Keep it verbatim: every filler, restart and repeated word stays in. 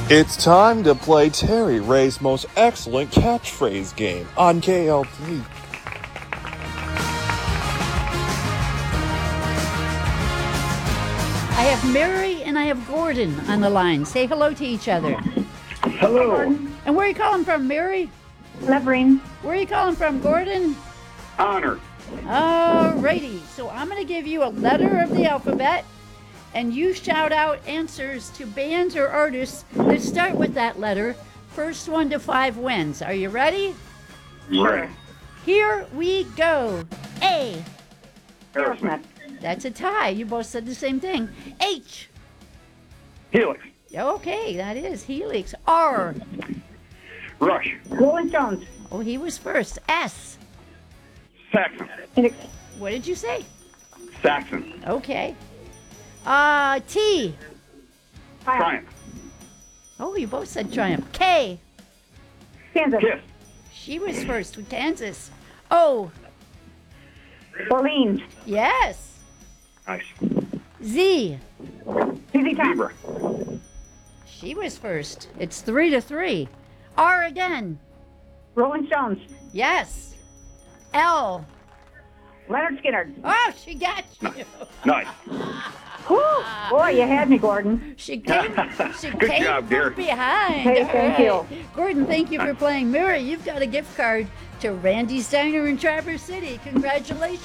It's time to play Terry Ray's most excellent catchphrase game on K L T. I have Mary and I have Gordon on the line. Say hello to each other. Hello. And where are you calling from, Mary? Levering. Where are you calling from, Gordon? Honor. Alrighty. So I'm going to give you a letter of the alphabet, and you shout out answers to bands or artists that start with that letter. First one to five wins. Are you ready? Right. Here we go. A. Aerosmith. That's a tie. You both said the same thing. H. Helix. Okay, that is Helix. R. Rush. Rolling Stones. Oh, he was first. S. Saxon. Phoenix. What did you say? Saxon. Okay. Uh, T. Triumph. Oh, you both said Triumph. K. Kansas. Kiss. She was first with Kansas. O. Orleans. Yes. Nice. Z. Z Z Top. Zebra. She was first. It's three to three. R again. Rolling Stones. Yes. L. Leonard Skinner. Oh, she got you. Nice. Whew. Boy, you had me, Gordon. She came, she Good came job, from dear. behind. Hey, thank All you. Gordon, thank you for playing. Mary, you've got a gift card to Randy's Diner in Traverse City. Congratulations.